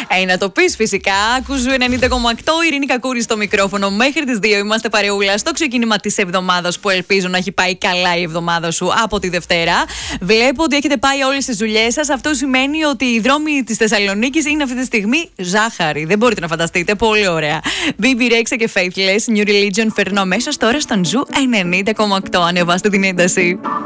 Να το πεις φυσικά. Ακούσου 90,8. Ειρήνη Κακούρη στο μικρόφωνο. Μέχρι τις 2 είμαστε παρεούλα στο ξεκίνημα της εβδομάδας που ελπίζω να έχει πάει καλά η εβδομάδα σου από τη Δευτέρα. Βλέπω ότι έχετε πάει όλες τις δουλειές σας. Αυτό σημαίνει ότι οι δρόμοι της Θεσσαλονίκης είναι αυτή τη στιγμή ζάχαρη. Δεν μπορείτε να φανταστείτε. Πολύ ωραία. BB Rexha και Faithless, New Religion, φέρνω αμέσως τώρα στον Ζου 90,8. Ανεβάστε την ένταση.